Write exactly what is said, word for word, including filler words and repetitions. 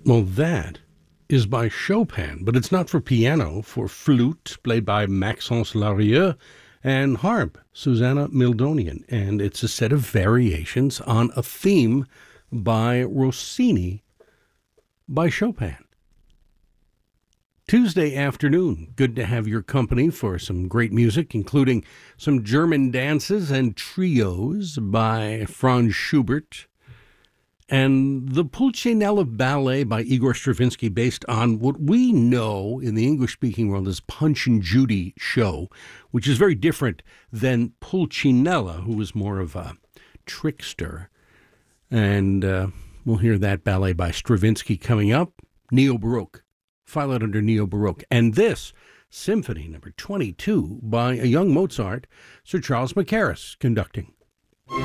Well, that is by Chopin, but it's not for piano, for flute, played by Maxence Larieux, and harp, Susanna Mildonian. And it's a set of variations on a theme by Rossini by Chopin. Tuesday afternoon, good to have your company for some great music, including some German dances and trios by Franz Schubert, and the Pulcinella Ballet by Igor Stravinsky, based on what we know in the English-speaking world as Punch and Judy show, which is very different than Pulcinella, who was more of a trickster. And uh, we'll hear that ballet by Stravinsky coming up. Neo-Baroque. File it under Neo-Baroque. And this, Symphony number twenty-two by a young Mozart, Sir Charles Mackerras, conducting.